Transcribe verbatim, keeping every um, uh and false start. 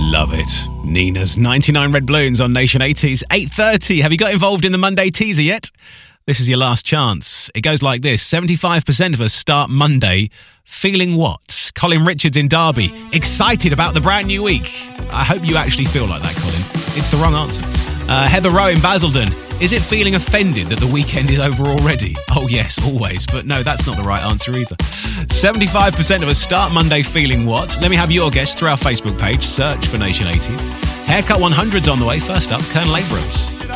Love it. Nina's ninety-nine Red Balloons on Nation eighties. eight thirty. Have you got involved in the Monday teaser yet? This is your last chance. It goes like this. seventy-five percent of us start Monday feeling what? Colin Richards in Derby. Excited about the brand new week. I hope you actually feel like that, Colin. It's the wrong answer. Uh, Heather Rowe in Basildon. Is it feeling offended that the weekend is over already? Oh, yes, always. But no, that's not the right answer either. seventy-five percent of us start Monday feeling what? Let me have your guess through our Facebook page. Search for Nation eighties. Haircut one hundred's on the way. First up, Colonel Abrams.